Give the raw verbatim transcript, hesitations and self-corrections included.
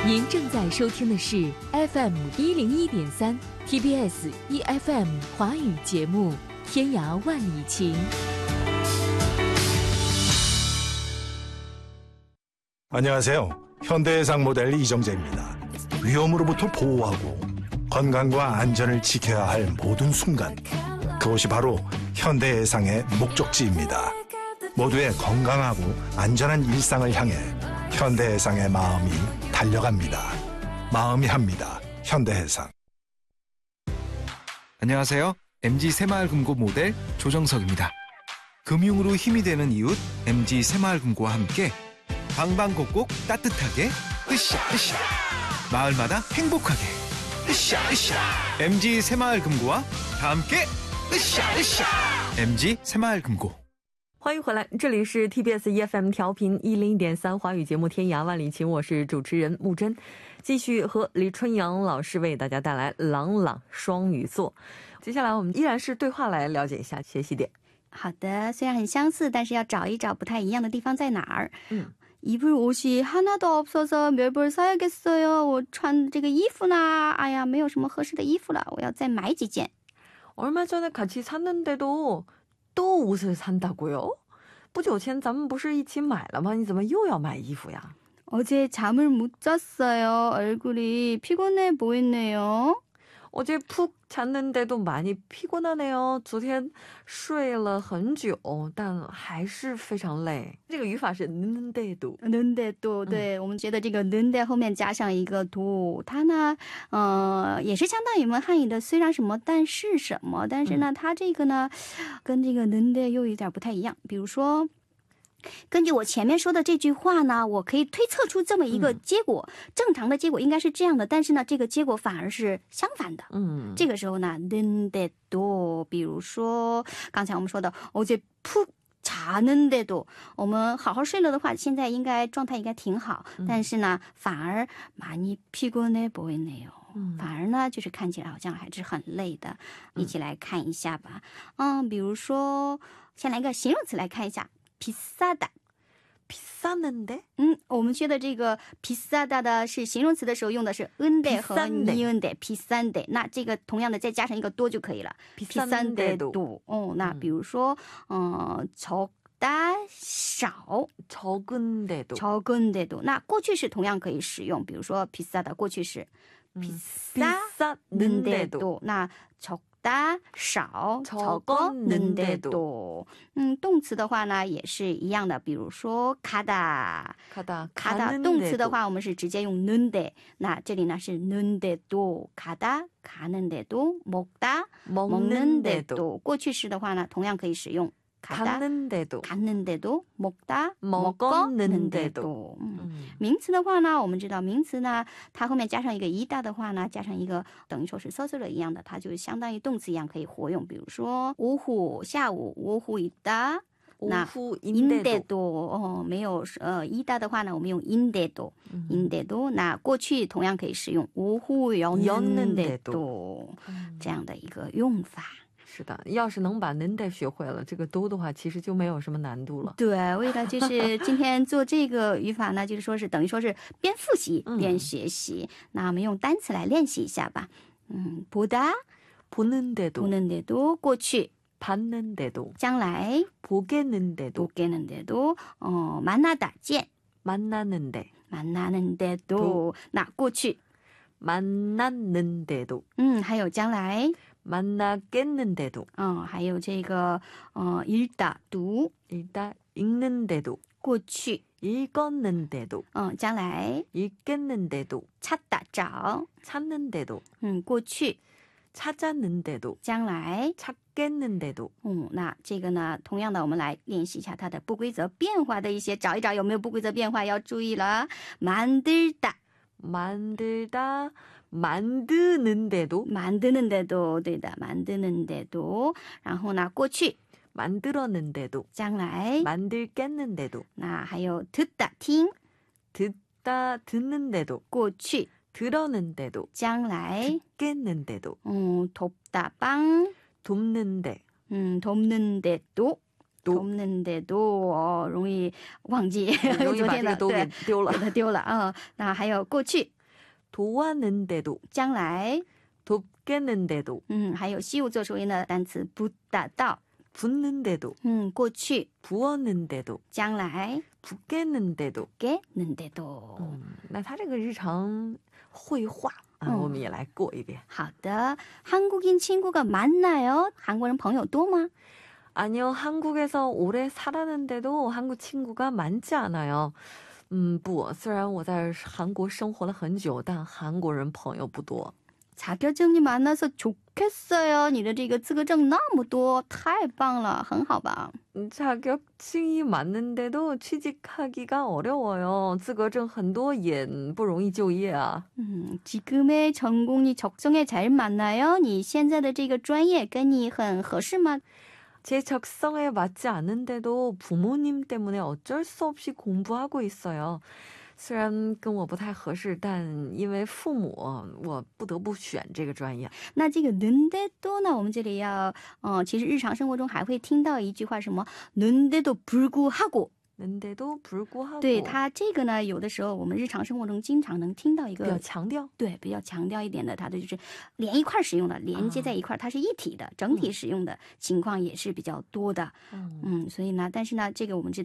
您正在收听的是 F M 一零一点三 T B S E F M 华语节目《天涯万里情》。 안녕하세요. 현대해상 모델 이정재입니다. 위험으로부터 보호하고 건강과 안전을 지켜야 할 모든 순간, 그것이 바로 현대해상의 목적지입니다. 모두의 건강하고 안전한 일상을 향해 현대해상의 마음이 달려갑니다. 마음이 합니다. 현대해상. 안녕하세요. 엠지 새마을금고 모델 조정석입니다. 금융으로 힘이 되는 이웃 엠지 새마을금고와 함께 방방곡곡 따뜻하게 으쌰 으쌰, 마을마다 행복하게 으쌰 으쌰. 엠지 새마을금고와 다 함께 으쌰 으쌰. 엠지 새마을금고. 欢迎回来，这里是 T B S E F M 调频一零一点三华语节目《天涯万里情》，我是主持人木真，继续和李春阳老师为大家带来朗朗双语作。接下来我们依然是对话来了解一下学习点。 好的，虽然很相似，但是要找一找不太一样的地方在哪儿。 嗯， 입을 옷이 하나도 없어서 몇 벌 사야겠어요. 我穿这个衣服呢，哎呀，没有什么合适的衣服了，我要再买几件。 얼마 전에 같이 샀는데도 또 옷을 산다고요? 不久前咱们不是一起买了吗？你怎么又要买衣服呀？ 어제 잠을 못 잤어요. 얼굴이 피곤해 보이네요. 어제 푹 잤는데도 많이 피곤하네요. 昨天睡了很久，但还是非常累。这个语法是 는데도。 는데도， 对，我们觉得这个 는데 后面加上一个 do， 它呢，呃，也是相当于我们汉语的虽然什么但是什么，但是呢，它这个呢，跟这个 는데 又有点不太一样。比如说， 根据我前面说的这句话呢，我可以推测出这么一个结果，正常的结果应该是这样的，但是呢，这个结果反而是相反的。嗯，这个时候呢， 는데도， 比如说刚才我们说的 어제 푹 자는데도， 我们好好睡了的话，现在应该状态应该挺好，但是呢，反而많이 피곤해 보이네요。 反而呢，就是看起来好像还是很累的。一起来看一下吧。嗯，比如说，先来一个形容词来看一下。 비싸다， 비싸는데？ 嗯，我们学的这个 비싸다 的是形容词的时候用的是 은데 和 니은데 비싼데， 那这个同样的再加上一个多就可以了。 비싼데도。 哦，那比如说，嗯，적다少， 적은데도。 적은데도， 那过去式同样可以使用，比如说 비싸다 过去式 비싸는데도， 那 적 少 적었는데도。 嗯，动词的话呢也是一样的，比如说 가다 가다 가다 动词的话我们是直接用 는데， 那这里呢是 는데도 가다 가는데도 먹다 먹는데도。 过去式的话呢同样可以使用 갔는데도 갔는데도 먹다 먹었는데도。 嗯，名词的话呢，我们知道名词呢，它后面加上一个이다的话呢，加上一个等于说是써서了一样的，它就相当于动词一样可以活用。比如说오후下午오후 있다， 오후 인데도哦，没有呃이다的话呢，我们用인데도 인데도。 那过去同样可以使用오후였는데도这样的一个用法。 是的，要是能把 는데 学会了，这个都的话其实就没有什么难度了。 对，为了就是今天做这个语法呢，就是说是等于说是边复习边学习。那我们用单词来练习一下吧。嗯，보다 보는데도 보는데도过去 봤는데도 将来 보겠는데도 보겠는데도 어 만나다 见 만나는데 만나는데도 那过去 만났는데도 嗯还有将来 만나겠는데도 嗯还有这个呃 읽다 读 읽다 읽는데도 过去 읽었는데도 嗯将来 읽겠는데도 찾다 找 찾는데도 嗯过去 찾았는데도 将来 찾겠는데도。 嗯，那这个呢，同样的我们来练习一下它的不规则变化的一些，找一找有没有不规则变化，要注意了。만들다 만들다 만드는데도 만드는데도 对的 만드는데도 然后呢过去 만들었는데도 将来 만들겠는데도 那还有 듣다 听 듣다 듣는데도 过去 들었는데도 将来 듣겠는데도 음, 돕다 빵 돕는데 음, 돕는데도 돕는데도 어, 容易忘记昨天的对丢了丢了啊那还有过去 도왔는데도 将来 돕겠는데도 嗯还有西物做首音的单词不达到 붙는데도 嗯过去 부었는데도 将来 붙겠는데도 给能得多嗯，那他这个日常会话啊， 嗯我们也来过一遍。 好的 한국인 친구가 많나요? 한국인 朋友多吗? 아니요, 한국에서 오래 살았는데도 한국 친구가 많지 않아요. 음, 不，虽然我在韩国生活了很久，但韩国人朋友不多。 자격증이 많아서 좋겠어요. 你的这个资格证那么多，太棒了，很好吧？ 음, 자격증이 많은데도 취직하기가 어려워요. 资格证很多也不容易就业啊。 음, 지금의 전공이 적성에 잘 맞나요? 你现在的这个专业跟你很合适吗? 제 적성에 맞지 않는데도 부모님 때문에 어쩔 수 없이 공부하고 있어요. 虽然跟我不太合适，但因为父母，我不得不选这个专业。 那这个는데도呢，我们这里要，呃，其实日常生活中还会听到一句话，什么는데도 불구하고。 는데도 불구하고。 对，它这个呢，有的时候我们日常生活中经常能听到一个比较强调， 对，比较强调一点的，它的就是连一块使用的，连接在一块，它是一体的，整体使用的情况也是比较多的。嗯，所以呢，但是呢，这个我们知道。